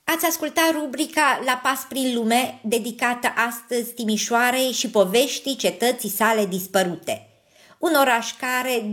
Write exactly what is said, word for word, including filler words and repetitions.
Ați ascultat rubrica La pas prin lume, dedicată astăzi Timișoarei și poveștii cetății sale dispărute. Un oraș care,